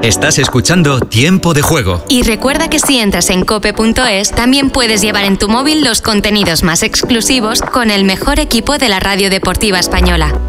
Estás escuchando Tiempo de Juego. Y recuerda que si entras en cope.es, también puedes llevar en tu móvil los contenidos más exclusivos con el mejor equipo de la radio deportiva española.